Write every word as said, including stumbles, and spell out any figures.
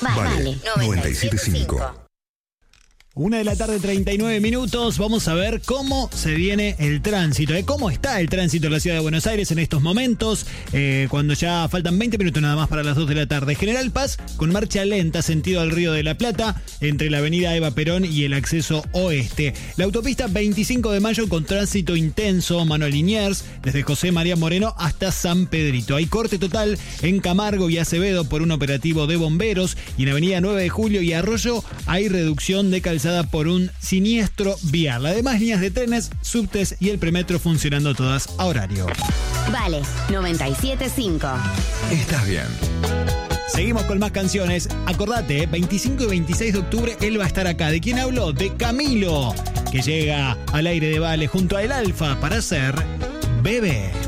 Vale, noventa y siete punto cinco. Una de la tarde, treinta y nueve minutos. Vamos a ver cómo se viene el tránsito, ¿eh? Cómo está el tránsito en la ciudad de Buenos Aires en estos momentos, eh, cuando ya faltan veinte minutos nada más para las dos de la tarde. General Paz con marcha lenta, sentido al Río de la Plata, entre la avenida Eva Perón y el acceso oeste. La autopista veinticinco de mayo con tránsito intenso, Manuel Liniers, desde José María Moreno hasta San Pedrito. Hay corte total en Camargo y Acevedo por un operativo de bomberos, y en avenida nueve de julio y Arroyo hay reducción de calzada por un siniestro vial. Además, líneas de trenes, subtes y el premetro funcionando todas a horario. Vale, noventa y siete punto cinco. Estás bien. Seguimos con más canciones. Acordate, veinticinco y veintiséis de octubre él va a estar acá. ¿De quién habló? De Camilo, que llega al aire de Vale junto a El Alfa para hacer Bebé.